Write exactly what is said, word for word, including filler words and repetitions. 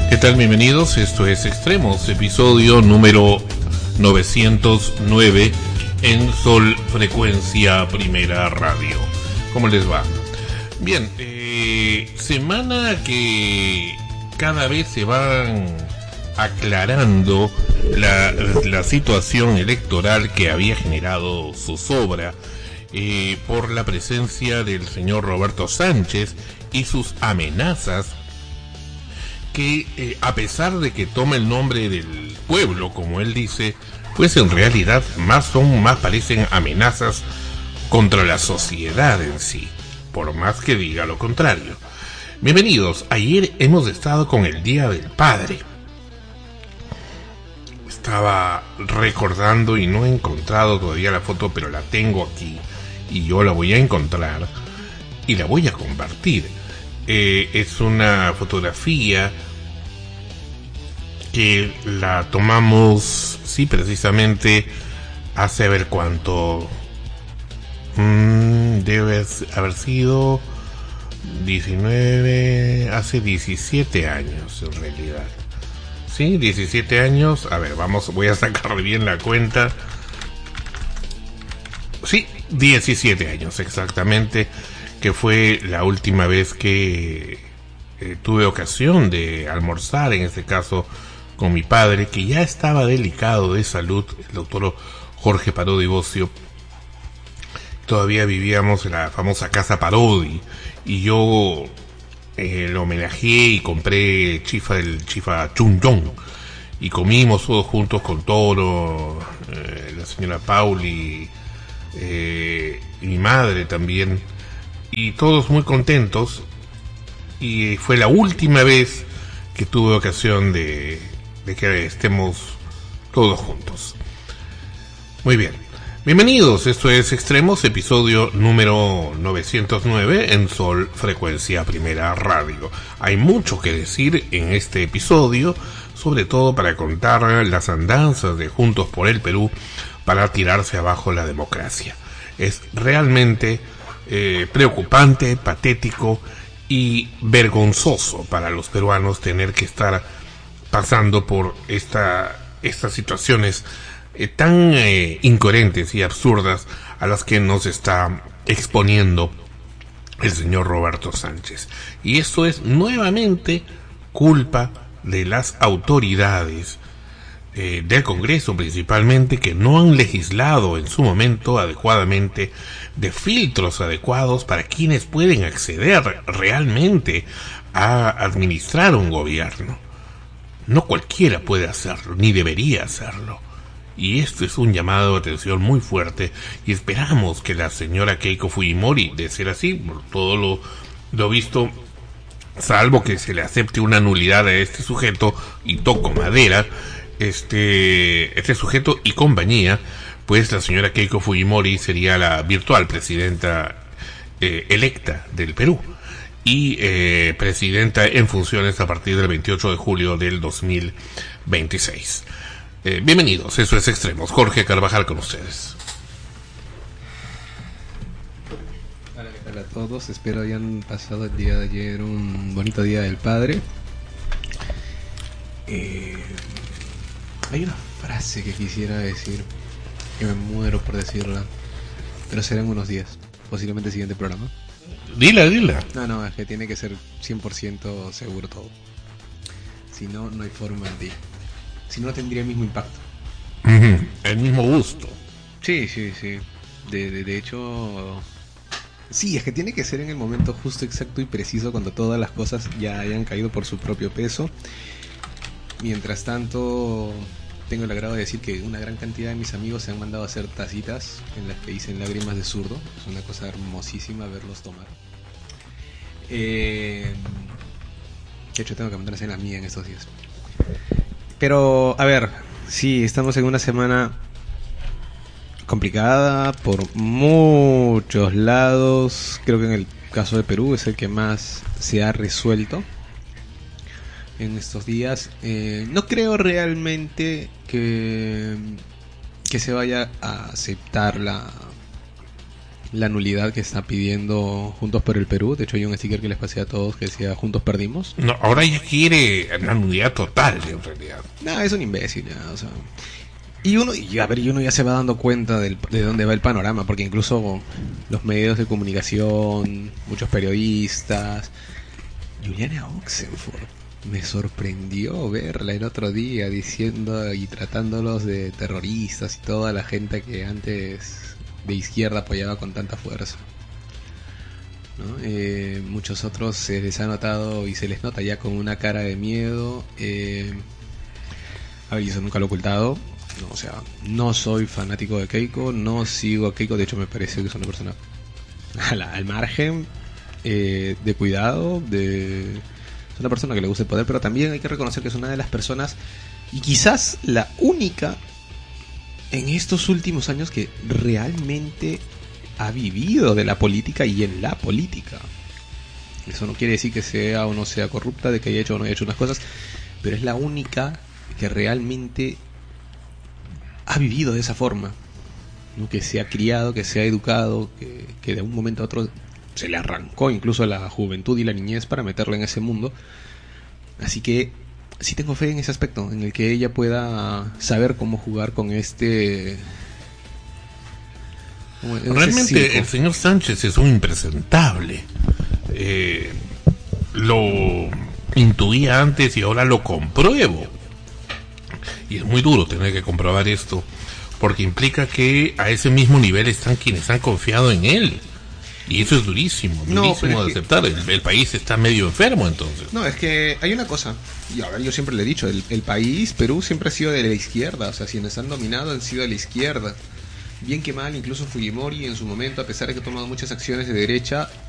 ¿Qué tal? Bienvenidos, esto es Extremos, episodio número novecientos nueve en Sol Frecuencia Primera Radio. ¿Cómo les va? Bien, eh, semana que cada vez se van aclarando la, la situación electoral que había generado zozobra eh, por la presencia del señor Roberto Sánchez y sus amenazas que eh, a pesar de que toma el nombre del pueblo, como él dice, pues en realidad más son, más parecen amenazas contra la sociedad en sí, por más que diga lo contrario. Bienvenidos, ayer hemos estado con el Día del Padre. Estaba recordando y no he encontrado todavía la foto, pero la tengo aquí y yo la voy a encontrar y la voy a compartir. Eh, es una fotografía que la tomamos, sí, precisamente hace a ver cuánto, mm, debe haber sido diecinueve, hace diecisiete años en realidad, sí, diecisiete años, a ver, vamos, voy a sacar bien la cuenta, sí, diecisiete años exactamente, que fue la última vez que eh, tuve ocasión de almorzar, en este caso con mi padre, que ya estaba delicado de salud, el doctor Jorge Parodi Bocio. Todavía vivíamos en la famosa casa Parodi, y yo eh, lo homenajeé y compré chifa del chifa Chunjong, y comimos todos juntos con Toro, eh, la señora Pauli, eh, y mi madre también, y todos muy contentos, y fue la última vez que tuve ocasión de, de que estemos todos juntos. Muy bien, bienvenidos, esto es Extremos, episodio número novecientos nueve en Sol Frecuencia Primera Radio. Hay mucho que decir en este episodio, sobre todo para contar las andanzas de Juntos por el Perú para tirarse abajo la democracia. Es realmente Eh, preocupante, patético y vergonzoso para los peruanos tener que estar pasando por esta, estas situaciones eh, tan eh, incoherentes y absurdas a las que nos está exponiendo el señor Roberto Sánchez. Y esto es nuevamente culpa de las autoridades Eh, del Congreso principalmente, que no han legislado en su momento adecuadamente de filtros adecuados para quienes pueden acceder realmente a administrar un gobierno. No cualquiera puede hacerlo, ni debería hacerlo. Y esto es un llamado de atención muy fuerte, y esperamos que la señora Keiko Fujimori, de ser así, por todo lo, lo visto, salvo que se le acepte una nulidad a este sujeto, y toco madera, Este, este sujeto y compañía, pues la señora Keiko Fujimori sería la virtual presidenta eh, electa del Perú y eh, presidenta en funciones a partir del veintiocho de julio del dos mil veintiséis. Eh, bienvenidos, eso es Extremos. Jorge Carvajal con ustedes. Hola, ¿qué tal a todos? Espero hayan pasado el día de ayer un bonito día del padre. Eh... Hay una frase que quisiera decir, que me muero por decirla, pero será en unos días, posiblemente el siguiente programa. Dila, dila. No, no, es que tiene que ser cien por ciento seguro todo. Si no, no hay forma de... Si no, tendría el mismo impacto. Uh-huh. El mismo gusto. Sí, sí, sí. De, de, de hecho... Sí, es que tiene que ser en el momento justo, exacto y preciso, cuando todas las cosas ya hayan caído por su propio peso. Mientras tanto, tengo el agrado de decir que una gran cantidad de mis amigos se han mandado a hacer tacitas en las que dicen lágrimas de zurdo. Es una cosa hermosísima verlos tomar. Eh, de hecho, tengo que mandar a hacer la mía en estos días. Pero, a ver, sí, estamos en una semana complicada por muchos lados. Creo que en el caso de Perú es el que más se ha resuelto en estos días. Eh, no creo realmente que, que se vaya a aceptar la, la nulidad que está pidiendo Juntos por el Perú. De hecho hay un sticker que les pasé a todos que decía Juntos perdimos. No, ahora ya quiere la nulidad total, en realidad. No, es un imbécil ya, o sea. Y uno, y a ver, y uno ya se va dando cuenta del, de dónde va el panorama, porque incluso los medios de comunicación, muchos periodistas, Juliana Oxenford, me sorprendió verla el otro día diciendo y tratándolos de terroristas y toda la gente que antes de izquierda apoyaba con tanta fuerza, ¿no? Eh, muchos otros se les ha notado y se les nota ya con una cara de miedo. Eh, a ver, y eso nunca lo he ocultado. No, o sea, no soy fanático de Keiko, no sigo a Keiko, de hecho me parece que es una persona al, al margen, eh, de cuidado, de... es una persona que le gusta el poder, pero también hay que reconocer que es una de las personas, y quizás la única en estos últimos años que realmente ha vivido de la política y en la política. Eso no quiere decir que sea o no sea corrupta, de que haya hecho o no haya hecho unas cosas, pero es la única que realmente ha vivido de esa forma, ¿no? Que se ha criado, que se ha educado, que, que de un momento a otro se le arrancó incluso la juventud y la niñez para meterla en ese mundo. Así que sí tengo fe en ese aspecto, en el que ella pueda saber cómo jugar con este... Realmente el señor Sánchez es un impresentable. Eh, lo intuía antes y ahora lo compruebo. Y es muy duro tener que comprobar esto, porque implica que a ese mismo nivel están quienes han confiado en él. Y eso es durísimo, durísimo no, de aceptar. Que... El, el país está medio enfermo, entonces. No, es que hay una cosa, y a ver, yo siempre le he dicho, el, el país, Perú, siempre ha sido de la izquierda. O sea, quienes han dominado han sido de la izquierda. Bien que mal, incluso Fujimori en su momento, a pesar de que ha tomado muchas acciones de derecha,